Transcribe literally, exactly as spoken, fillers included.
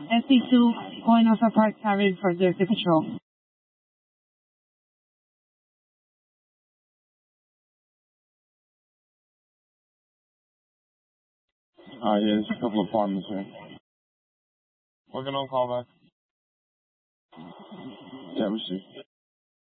S C two, calling Norfolk Park Tavern for directed patrol. Uh, yeah, there's a couple of apartments here. Working on call back. Yeah, we see.